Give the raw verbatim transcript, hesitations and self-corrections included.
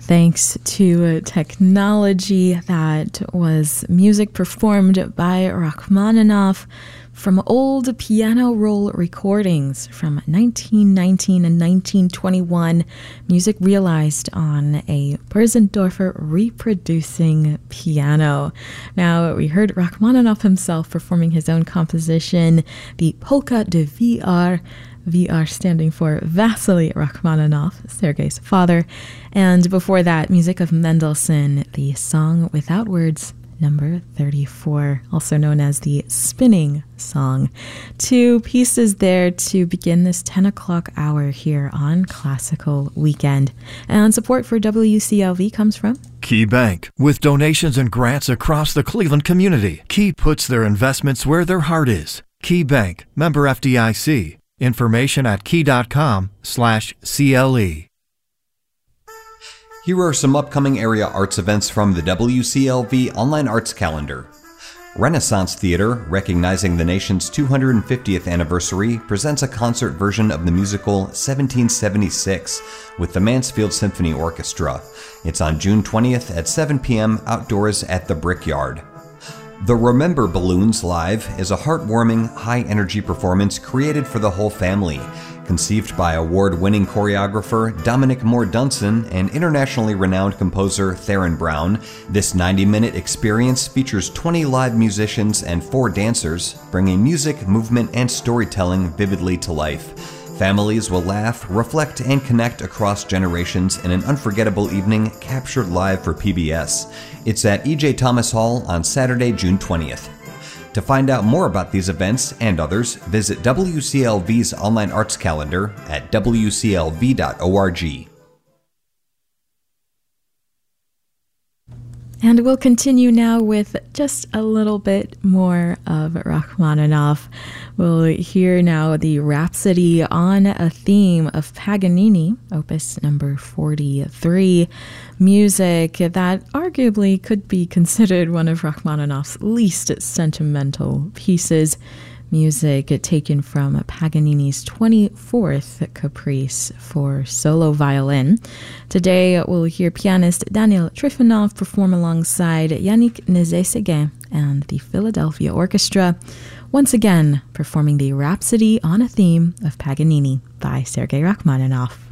Thanks to technology, that was music performed by Rachmaninoff from old piano roll recordings from nineteen nineteen and nineteen twenty-one, music realized on a Börsendorfer reproducing piano. Now, we heard Rachmaninoff himself performing his own composition, the Polka de V R, V R standing for Vasily Rachmaninoff, Sergei's father. And before that, music of Mendelssohn, the Song Without Words, number thirty-four, also known as the Spinning Song. Two pieces there to begin this ten o'clock hour here on Classical Weekend. And support for W C L V comes from Key Bank. With donations and grants across the Cleveland community, Key puts their investments where their heart is. Key Bank, member F D I C. Information at key.com slash CLE. Here are some upcoming area arts events from the W C L V Online Arts Calendar. Renaissance Theater, recognizing the nation's two hundred fiftieth anniversary, presents a concert version of the musical seventeen seventy-six with the Mansfield Symphony Orchestra. It's on June twentieth at seven p.m. outdoors at the Brickyard. The Remember Balloons Live is a heartwarming, high-energy performance created for the whole family. Conceived by award-winning choreographer Dominic Moore Dunson and internationally renowned composer Theron Brown, this ninety-minute experience features twenty live musicians and four dancers, bringing music, movement, and storytelling vividly to life. Families will laugh, reflect, and connect across generations in an unforgettable evening captured live for P B S. It's at E J Thomas Hall on Saturday, June twentieth. To find out more about these events and others, visit W C L V's online arts calendar at w c l v dot org. And we'll continue now with just a little bit more of Rachmaninoff. We'll hear now the Rhapsody on a Theme of Paganini, opus number forty-three, music that arguably could be considered one of Rachmaninoff's least sentimental pieces. Music taken from Paganini's twenty-fourth Caprice for solo violin. Today, we'll hear pianist Daniel Trifonov perform alongside Yannick Nézet-Séguin and the Philadelphia Orchestra, once again performing the Rhapsody on a Theme of Paganini by Sergei Rachmaninoff.